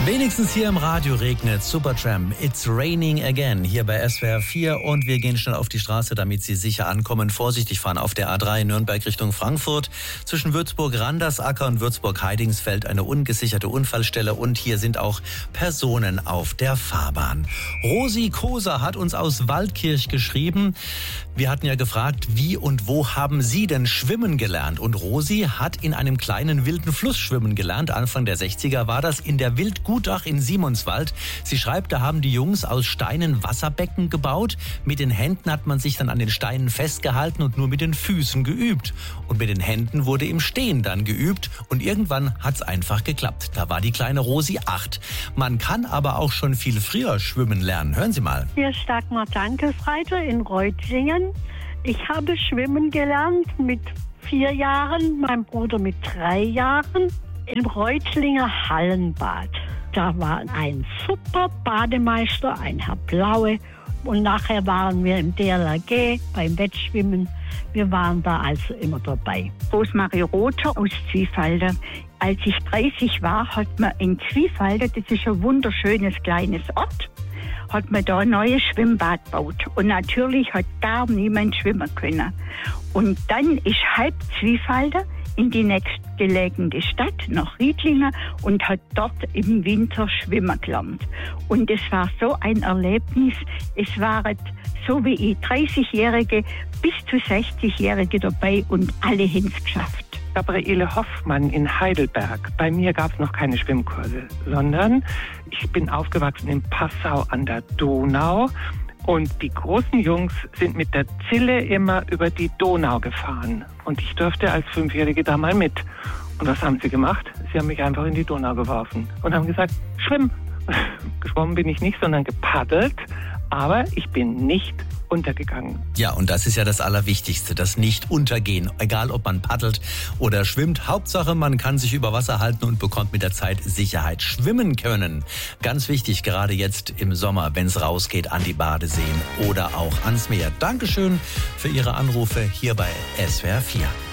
Wenigstens hier im Radio regnet. Supertramp, It's Raining Again, hier bei SWR 4. Und wir gehen schnell auf die Straße, damit Sie sicher ankommen. Vorsichtig fahren auf der A3 Nürnberg Richtung Frankfurt. Zwischen Würzburg-Randersacker und Würzburg-Heidingsfeld eine ungesicherte Unfallstelle. Und hier sind auch Personen auf der Fahrbahn. Rosi Koser hat uns aus Waldkirch geschrieben. Wir hatten ja gefragt, wie und wo haben Sie denn schwimmen gelernt? Und Rosi hat in einem kleinen wilden Fluss schwimmen gelernt. Anfang der 60er war das in der Wildgutach in Simonswald. Sie schreibt, da haben die Jungs aus Steinen Wasserbecken gebaut. Mit den Händen hat man sich dann an den Steinen festgehalten und nur mit den Füßen geübt. Und mit den Händen wurde im Stehen dann geübt. Und irgendwann hat's einfach geklappt. Da war die kleine Rosi 8. Man kann aber auch schon viel früher schwimmen lernen. Hören Sie mal. Hier ist Dagmar Dankesreiter in Reutlingen. Ich habe schwimmen gelernt mit 4 Jahren, mein Bruder mit 3 Jahren im Reutlinger Hallenbad. Da war ein super Bademeister, ein Herr Blaue. Und nachher waren wir im DLRG beim Wettschwimmen. Wir waren da also immer dabei. Rosmarie Rother aus Zwiefalde. Als ich 30 war, hat man in Zwiefalde, das ist ein wunderschönes kleines Ort, hat man da ein neues Schwimmbad gebaut. Und natürlich hat gar niemand schwimmen können. Und dann ist halb Zwiefalde in die nächstgelegene Stadt, nach Riedlingen, und hat dort im Winter schwimmen gelernt. Und es war so ein Erlebnis. Es waren so wie ich 30-Jährige bis zu 60-Jährige dabei und alle haben es geschafft. Gabriele Hoffmann in Heidelberg. Bei mir gab es noch keine Schwimmkurse, sondern ich bin aufgewachsen in Passau an der Donau. Und die großen Jungs sind mit der Zille immer über die Donau gefahren. Und ich durfte als 5-Jährige da mal mit. Und was haben sie gemacht? Sie haben mich einfach in die Donau geworfen und haben gesagt, schwimm. Geschwommen bin ich nicht, sondern gepaddelt. Aber ich bin nicht untergegangen. Ja, und das ist ja das Allerwichtigste, das Nicht-Untergehen. Egal, ob man paddelt oder schwimmt. Hauptsache, man kann sich über Wasser halten und bekommt mit der Zeit Sicherheit. Schwimmen können. Ganz wichtig, gerade jetzt im Sommer, wenn es rausgeht an die Badeseen oder auch ans Meer. Dankeschön für Ihre Anrufe hier bei SWR 4.